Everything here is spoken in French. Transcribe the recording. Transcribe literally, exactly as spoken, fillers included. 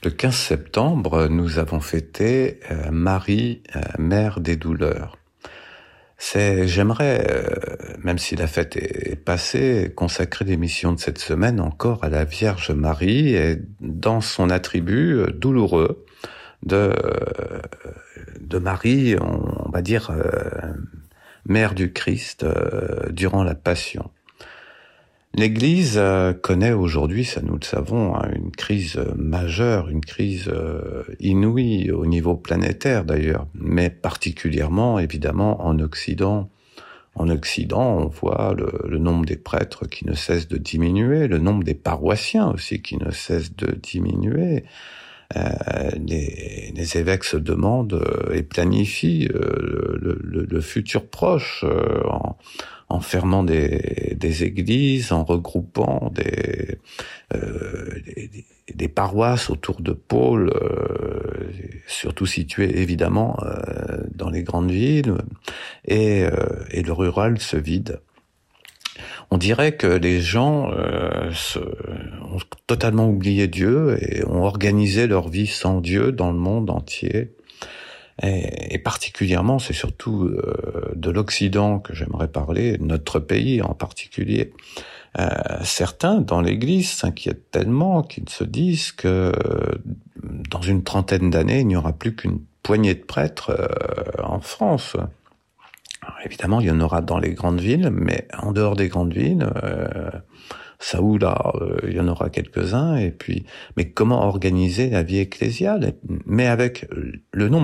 Le quinze septembre, nous avons fêté euh, Marie, euh, Mère des douleurs. C'est, j'aimerais, euh, même si la fête est passée, consacrer l'émission de cette semaine encore à la Vierge Marie et dans son attribut euh, douloureux de, euh, de Marie, on, on va dire, euh, Mère du Christ euh, durant la Passion. L'Église connaît aujourd'hui, ça nous le savons, une crise majeure, une crise inouïe au niveau planétaire d'ailleurs, mais particulièrement évidemment en Occident. En Occident, on voit le, le nombre des prêtres qui ne cesse de diminuer, le nombre des paroissiens aussi qui ne cesse de diminuer. Euh, les, les évêques se demandent et planifient euh, le, le, le futur proche euh, en, en fermant des, des églises, en regroupant des, euh, des, des paroisses autour de pôles, euh, surtout situées évidemment euh, dans les grandes villes, et, euh, et le rural se vide. On dirait que les gens euh, se, ont totalement oublié Dieu et ont organisé leur vie sans Dieu dans le monde entier. Et, et particulièrement, c'est surtout euh, de l'Occident que j'aimerais parler, de notre pays en particulier. Euh, certains dans l'Église s'inquiètent tellement qu'ils se disent que dans une trentaine d'années, il n'y aura plus qu'une poignée de prêtres euh, en France. Alors, évidemment, il y en aura dans les grandes villes, mais en dehors des grandes villes, euh, ça ou là, euh, il y en aura quelques-uns. Et puis, mais comment organiser la vie ecclésiale? Mais avec le nombre